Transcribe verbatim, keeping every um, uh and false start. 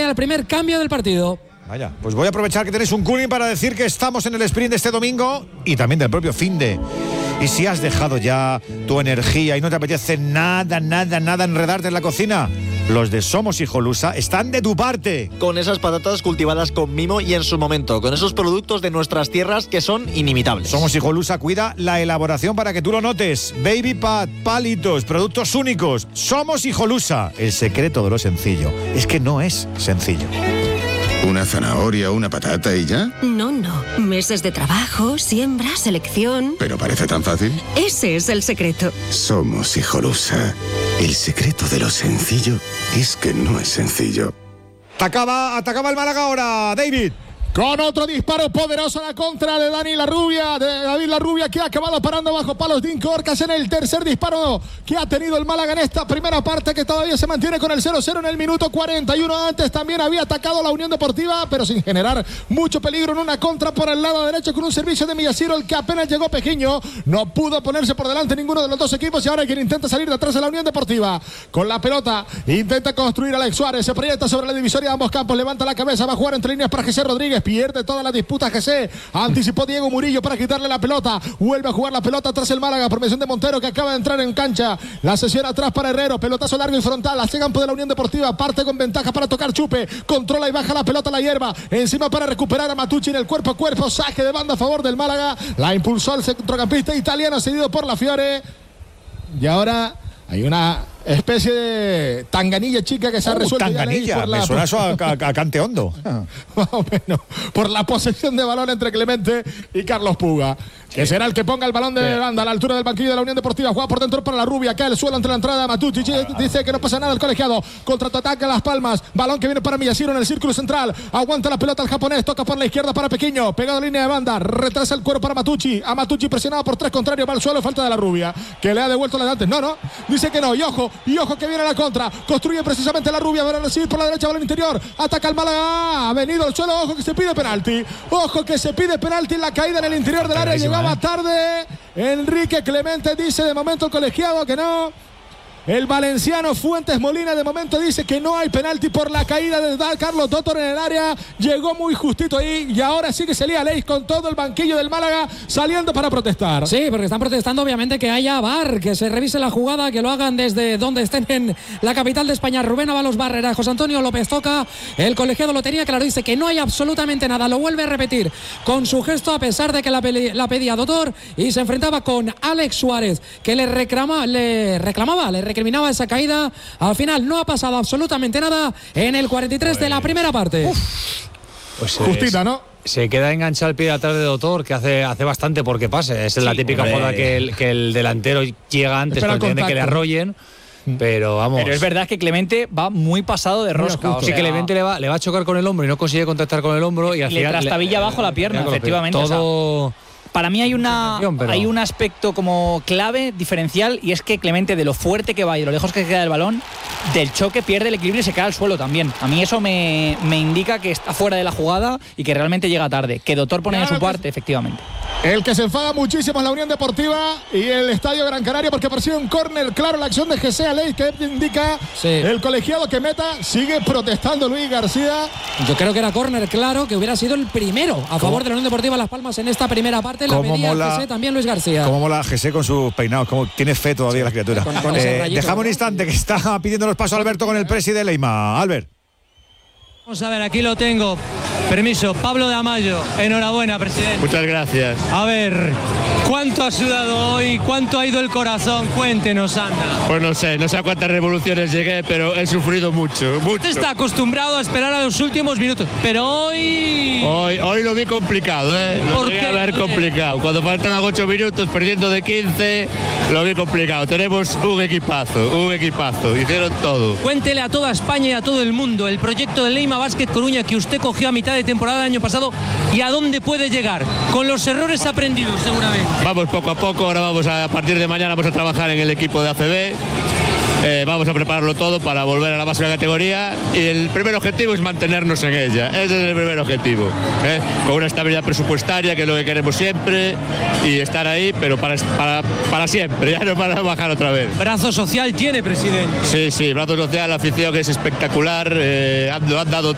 el primer cambio del partido. Vaya, pues voy a aprovechar que tenéis un cooling para decir que estamos en el sprint de este domingo y también del propio finde. Y si has dejado ya tu energía y no te apetece nada, nada, nada enredarte en la cocina, los de Somos Hijolusa están de tu parte. Con esas patatas cultivadas con mimo y en su momento, con esos productos de nuestras tierras que son inimitables. Somos Hijolusa cuida la elaboración para que tú lo notes. Baby Pat, palitos, productos únicos. Somos Hijolusa. El secreto de lo sencillo es que no es sencillo. ¿Una zanahoria, una patata y ya? No, no. Meses de trabajo, siembra, selección. ¿Pero parece tan fácil? Ese es el secreto. Somos Hijolusa. El secreto de lo sencillo es que no es sencillo. Atacaba, atacaba el Málaga ahora, David. Con otro disparo poderoso a la contra de Dani Larrubia, de David Larrubia, que ha acabado parando bajo palos de Incorcas en el tercer disparo que ha tenido el Málaga en esta primera parte, que todavía se mantiene con el cero cero en el minuto cuarenta y uno. Antes también había atacado la Unión Deportiva, pero sin generar mucho peligro en una contra por el lado derecho con un servicio de Millaciro, el que apenas llegó pequeño. No pudo ponerse por delante ninguno de los dos equipos y ahora quien intenta salir de atrás de la Unión Deportiva. Con la pelota intenta construir Alex Suárez, se proyecta sobre la divisoria de ambos campos, levanta la cabeza, va a jugar entre líneas para José Rodríguez. Pierde toda la disputa José. Anticipó Diego Murillo para quitarle la pelota. Vuelve a jugar la pelota tras el Málaga. Promesión de Montero, que acaba de entrar en cancha. La sesión atrás para Herrero. Pelotazo largo y frontal hacia campo de la Unión Deportiva. Parte con ventaja para tocar Chupe. Controla y baja la pelota a la hierba. Encima para recuperar a Matucci en el cuerpo a cuerpo. Saque de banda a favor del Málaga. La impulsó el centrocampista italiano cedido por la Fiore. Y ahora hay una especie de tanganilla chica que se ha uh, resuelto. Tanganilla, por la, me suena eso a, a, a Cante Hondo. Más o menos, por la posesión de balón entre Clemente y Carlos Puga, que será el que ponga el balón de banda a la altura del banquillo de la Unión Deportiva. Juega por dentro para la Rubia, cae el suelo entre la entrada. Matucci dice que no pasa nada el colegiado. Contraataca Las Palmas, balón que viene para Millaciro en el círculo central. Aguanta la pelota el japonés, toca por la izquierda para Pequeño, pegado a línea de banda, retrasa el cuero para Matucci. A Matucci presionado por tres contrarios, va al suelo, falta de la Rubia, que le ha devuelto la de antes. No, no, dice que no, y ojo, y ojo que viene la contra, construye precisamente la Rubia, va a recibir por la derecha, balón interior, ataca el Málaga, ha venido al suelo, ojo que se pide penalti, ojo que se pide penalti en la caída en el interior del área, llegaba tarde Enrique Clemente, dice de momento el colegiado que no. El valenciano Fuentes Molina de momento dice que no hay penalti por la caída de Carlos Totor en el área. Llegó muy justito ahí y ahora sí que se lía Leis con todo el banquillo del Málaga saliendo para protestar. Sí, porque están protestando obviamente que haya V A R, que se revise la jugada, que lo hagan desde donde estén en la capital de España. Rubén Ábalos Barrera, José Antonio López Toca, el colegiado lo tenía claro, dice que no hay absolutamente nada. Lo vuelve a repetir con su gesto a pesar de que la, la pedía Totor y se enfrentaba con Alex Suárez, que le reclama, le reclamaba, le reclamaba terminaba esa caída. Al final no ha pasado absolutamente nada en el cuarenta y tres pues, de la primera parte. Pues justita, ¿no? Se queda enganchado el pie de atrás de Doctor, que hace, hace bastante porque pase. Es sí, la típica hombre. Joda que el, que el delantero llega antes para que le arrollen. Pero vamos. Pero es verdad que Clemente va muy pasado de rosca. O sea, sí, que Clemente le va, le va a chocar con el hombro y no consigue contactar con el hombro. Y al le final trastabilla abajo la pierna, efectivamente. Todo. O sea, para mí hay una pero... hay un aspecto como clave, diferencial, y es que Clemente, de lo fuerte que va y de lo lejos que queda el balón, del choque pierde el equilibrio y se cae al suelo también. A mí eso me, me indica que está fuera de la jugada y que realmente llega tarde. Que Doctor pone claro de su parte, que... efectivamente. El que se enfada muchísimo es la Unión Deportiva y el Estadio Gran Canaria porque persigue un córner claro la acción de José Aleix, que indica sí. el colegiado que meta. Sigue protestando Luis García. Yo creo que era córner claro, que hubiera sido el primero a ¿Cómo? favor de la Unión Deportiva Las Palmas en esta primera parte. La pedía José, también Luis García. Cómo mola José con sus peinados, como tiene fe todavía sí. la criatura. Con, con eh, dejamos un instante que está pidiendo los pasos Alberto con el presi de Leima. Albert. Vamos a ver, aquí lo tengo. Permiso, Pablo de Amayo. Enhorabuena, presidente. Muchas gracias. A ver, ¿cuánto ha sudado hoy? ¿Cuánto ha ido el corazón? Cuéntenos, anda. Pues no sé, no sé a cuántas revoluciones llegué, pero he sufrido mucho, mucho. Usted está acostumbrado a esperar a los últimos minutos, pero hoy... Hoy, hoy lo vi complicado, ¿eh? Lo ¿Por vi qué? a ver complicado. Cuando faltan ocho minutos, perdiendo de quince, lo vi complicado. Tenemos un equipazo, un equipazo. Hicieron todo. Cuéntele a toda España y a todo el mundo el proyecto de Leima Basket Coruña que usted cogió a mitad de temporada del año pasado y a dónde puede llegar, con los errores aprendidos seguramente. Vamos poco a poco, ahora vamos a, a partir de mañana vamos a trabajar en el equipo de A C B. Eh, vamos a prepararlo todo para volver a la máxima categoría y el primer objetivo es mantenernos en ella. Ese es el primer objetivo, ¿eh? Con una estabilidad presupuestaria, que es lo que queremos siempre, y estar ahí, pero para, para, para siempre, ya no para bajar otra vez. Brazo social tiene, presidente. Sí, sí, brazo social, la afición que es espectacular, eh, han, han dado